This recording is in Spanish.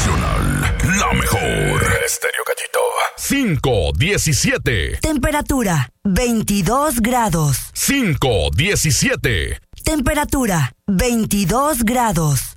Nacional, la mejor. Estéreo Gallito. 5:17. Temperatura, 22 grados. 5:17. Temperatura, 22 grados.